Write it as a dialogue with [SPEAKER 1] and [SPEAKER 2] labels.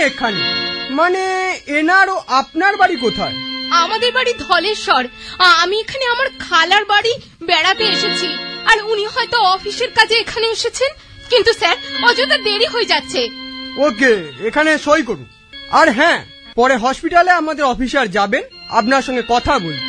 [SPEAKER 1] এখানে। মানে এনার ও আপনার বাড়ি কোথায়?
[SPEAKER 2] আমাদের বাড়ি ধলেশ্বর। আমি এখানে আমার খালার বাড়ি বেড়াতে এসেছি, আর উনি হয়তো অফিসের কাজে এখানে এসেছেন। কিন্তু স্যার, অযথা দেরি হয়ে যাচ্ছে।
[SPEAKER 1] ওকে, এখানে সই করুন। আর হ্যাঁ, পরে হসপিটালে আমাদের অফিসার যাবেন আপনার সঙ্গে কথা বলতে।